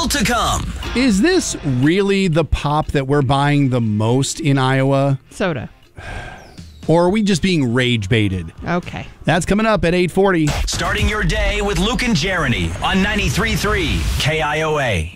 Still to come. Is this really the pop that we're buying the most in Iowa? Soda. Or are we just being rage baited? Okay. That's coming up at 8:40. Starting your day with Luke and Jeremy on 93.3 KIOA.